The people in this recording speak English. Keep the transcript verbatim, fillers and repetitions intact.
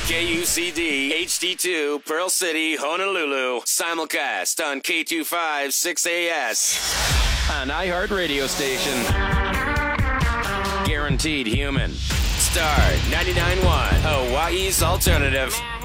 K U C D H D two, Pearl City, Honolulu. Simulcast on K two five six A S. An iHeart radio station. Guaranteed human. Star ninety-nine point one, Hawaii's alternative.